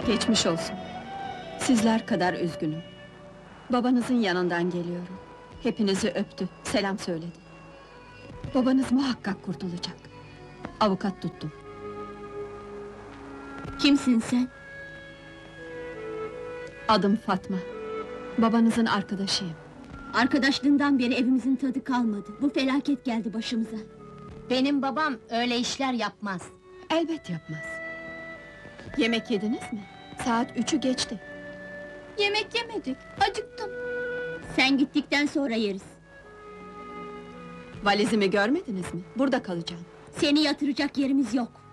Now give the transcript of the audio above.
Geçmiş olsun. Sizler kadar üzgünüm. Babanızın yanından geliyorum. Hepinizi öptü, selam söyledi. Babanız muhakkak kurtulacak. Avukat tuttum. Kimsin sen? Adım Fatma. Babanızın arkadaşıyım. Arkadaşlığından beri evimizin tadı kalmadı. Bu felaket geldi başımıza. Benim babam öyle işler yapmaz. Elbet yapmaz. Yemek yediniz mi? Saat 3'ü geçti. Yemek yemedik, acıktım. Sen gittikten sonra yeriz. Valizimi görmediniz mi? Burada kalacağım. Seni yatıracak yerimiz yok.